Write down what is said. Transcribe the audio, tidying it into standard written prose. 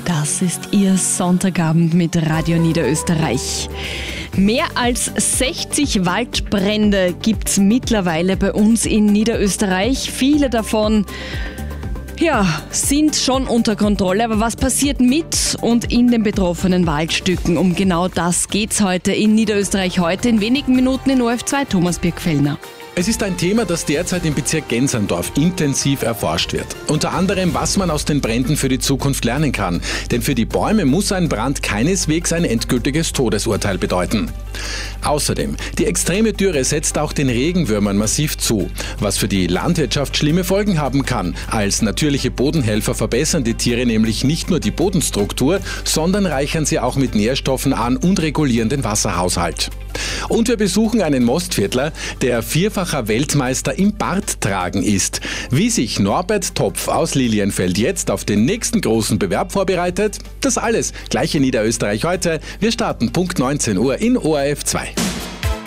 Das ist Ihr Sonntagabend mit Radio Niederösterreich. Mehr als 60 Waldbrände gibt es mittlerweile bei uns in Niederösterreich. Viele davon sind schon unter Kontrolle. Aber was passiert mit und in den betroffenen Waldstücken? Um genau das geht's heute in Niederösterreich heute. In wenigen Minuten in ORF2, Thomas Birkfellner. Es ist ein Thema, das derzeit im Bezirk Gensandorf intensiv erforscht wird. Unter anderem, was man aus den Bränden für die Zukunft lernen kann. Denn für die Bäume muss ein Brand keineswegs ein endgültiges Todesurteil bedeuten. Außerdem, die extreme Dürre setzt auch den Regenwürmern massiv zu, was für die Landwirtschaft schlimme Folgen haben kann. Als natürliche Bodenhelfer verbessern die Tiere nämlich nicht nur die Bodenstruktur, sondern reichern sie auch mit Nährstoffen an und regulieren den Wasserhaushalt. Und wir besuchen einen Mostviertler, der vierfacher Weltmeister im Barttragen ist. Wie sich Norbert Topf aus Lilienfeld jetzt auf den nächsten großen Bewerb vorbereitet, das alles gleich in Niederösterreich heute. Wir starten Punkt 19 Uhr in ORF2.